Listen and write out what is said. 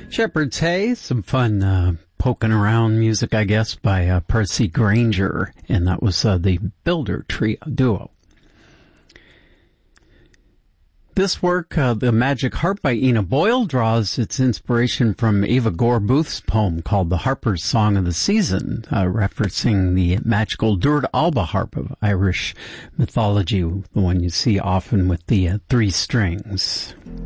Shepherd's Hay, some fun poking around music, I guess, by Percy Grainger, and that was the Builder duo. This work, The Magic Harp by Ina Boyle, draws its inspiration from Eva Gore Booth's poem called The Harper's Song of the Season, referencing the magical Dúirt Alba harp of Irish mythology, the one you see often with the 3 strings.